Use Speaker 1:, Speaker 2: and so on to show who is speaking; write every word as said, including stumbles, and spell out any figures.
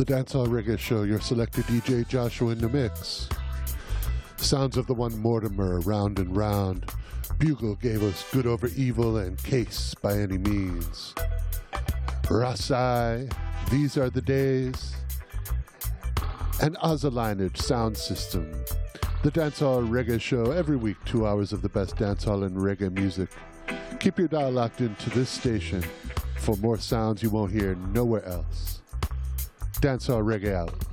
Speaker 1: the Dancehall Reggae Show, your selector D J Joshua in the mix. Sounds of the one Mortimer, Round and Round. Bugle gave us Good Over Evil and Case by Any Means. Rasai, These Are the Days. And Ozalinage Sound System. The Dancehall Reggae Show, every week, two hours of the best dancehall and reggae music. Keep your dial locked into this station for more sounds you won't hear nowhere else. Dancehall Reggae out.